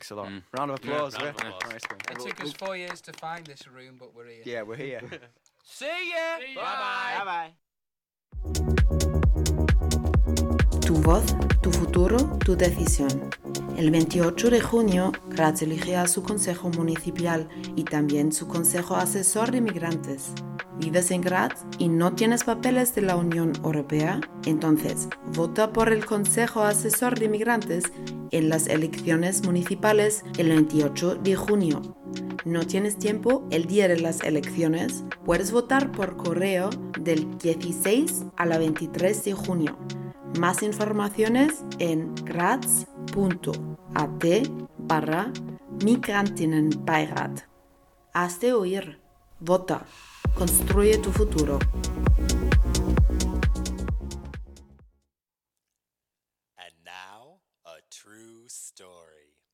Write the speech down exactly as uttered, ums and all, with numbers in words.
Thanks a lot. Mm. Round of applause. Yeah, round of yeah. applause. Nice one. It took us four years to find this room, but we're here. Yeah, we're here. See ya! See ya. Bye-bye! Bye-bye. Tu voz, tu futuro, tu decisión. El veintiocho de junio, Graz elige a su Consejo Municipal y también su Consejo Asesor de Migrantes. ¿Vives en Graz y no tienes papeles de la Unión Europea? Entonces, vota por el Consejo Asesor de Migrantes en las elecciones municipales el veintiocho de junio. ¿No tienes tiempo el día de las elecciones? Puedes votar por correo del dieciséis al veintitrés de junio. Más informaciones en graz punto a t barra Migrantinnenbeirat. Hazte oír. Vota. Construye tu futuro. And now, a true story.